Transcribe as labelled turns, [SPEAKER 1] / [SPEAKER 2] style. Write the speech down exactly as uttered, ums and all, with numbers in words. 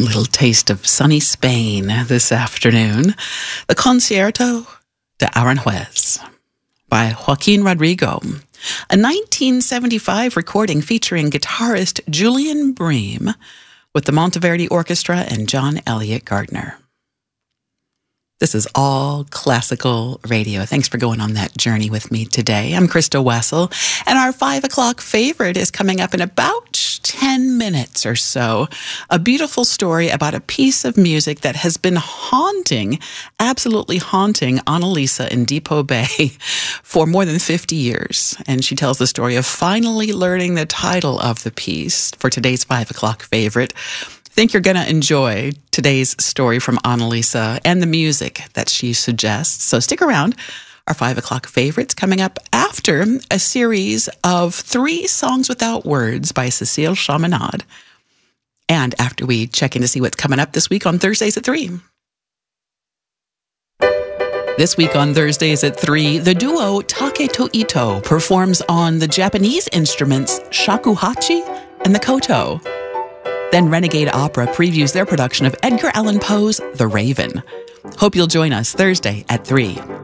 [SPEAKER 1] Little taste of sunny Spain this afternoon. The Concierto de Aranjuez by Joaquin Rodrigo, a nineteen seventy-five recording featuring guitarist Julian Bream with the Monteverdi Orchestra and John Elliott Gardner. This is all classical radio. Thanks for going on that journey with me today. I'm Krista Wessel, and our five o'clock favorite is coming up in about ten minutes or so. A beautiful story about a piece of music that has been haunting, absolutely haunting Annalisa in Depot Bay for more than fifty years. And she tells the story of finally learning the title of the piece for today's five o'clock favorite. I think you're going to enjoy today's story from Annalisa and the music that she suggests. So stick around. Our five o'clock favorites coming up after a series of three songs without words by Cecile Chaminade. And after we check in to see what's coming up this week on Thursdays at three. This week on Thursdays at three, the duo Taketo Ito performs on the Japanese instruments shakuhachi and the koto. Then Renegade Opera previews their production of Edgar Allan Poe's The Raven. Hope you'll join us Thursday at three.